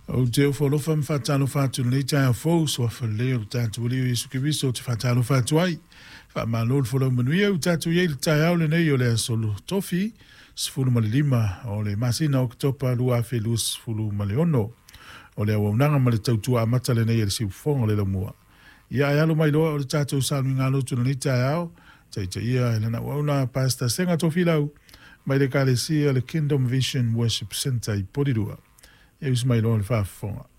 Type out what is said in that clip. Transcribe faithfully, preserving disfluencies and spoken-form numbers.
O te o folo fam fatalo fatu nei tai fo so fa le o tatu le Yesu Kristo te fatalo fatu ai. Fa malo folo manui o tatu ye tai au le nei o le solo tofi sfulu male lima o le masina o topa lua felus fulu male ono. O le o nanga male tautu a mata le nei le si fonga le mua. Ia ai alo mai loa o le tatu sanu ngalo tu nei tai au. Tai tai ia ele na wauna pasta senga tofi lau. Mai le kale si le Kingdom Vision Worship Center i Porirua. E usi mai loa le whaafonga.